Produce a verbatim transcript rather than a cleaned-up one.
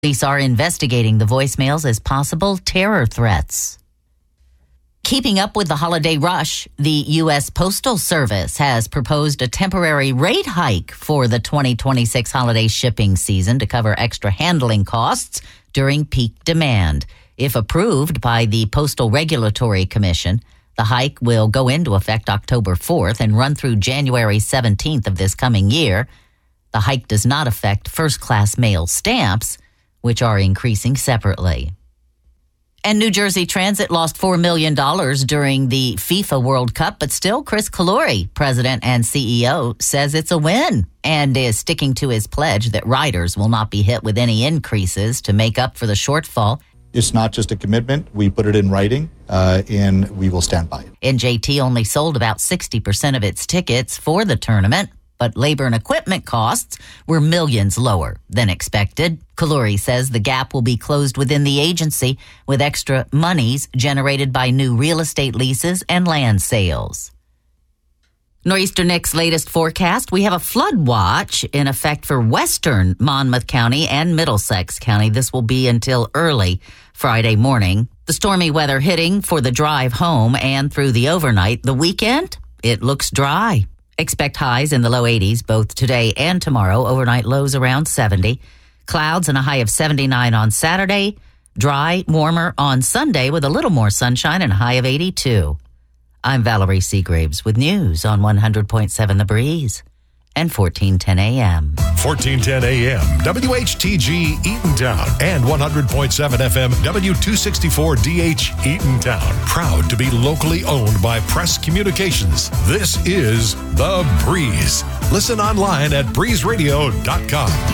Police are investigating the voicemails as possible terror threats. Keeping up with the holiday rush, the U S Postal Service has proposed a temporary rate hike for the twenty twenty-six holiday shipping season to cover extra handling costs during peak demand. If approved by the Postal Regulatory Commission, the hike will go into effect October fourth and run through January seventeenth of this coming year. The hike does not affect first-class mail stamps, which are increasing separately. And New Jersey Transit lost four million dollars during the FIFA World Cup, but still Chris Calori, president and C E O, says it's a win and is sticking to his pledge that riders will not be hit with any increases to make up for the shortfall. It's not just a commitment. We put it in writing, uh, and we will stand by it. N J T only sold about sixty percent of its tickets for the tournament, but labor and equipment costs were millions lower than expected. Calori says the gap will be closed within the agency with extra monies generated by new real estate leases and land sales. Nor'easter Nick's latest forecast, we have a flood watch in effect for western Monmouth County and Middlesex County. This will be until early Friday morning. The stormy weather hitting for the drive home and through the overnight. The weekend, it looks dry. Expect highs in the low eighties both today and tomorrow. Overnight lows around seventy. Clouds and a high of seventy-nine on Saturday. Dry, warmer on Sunday with a little more sunshine and a high of eighty-two. I'm Valerie Seagraves with news on one hundred point seven The Breeze and fourteen ten A M. fourteen ten A M, W H T G Eatontown and one hundred point seven F M, W two sixty-four D H Eatontown. Proud to be locally owned by Press Communications. This is The Breeze. Listen online at breeze radio dot com.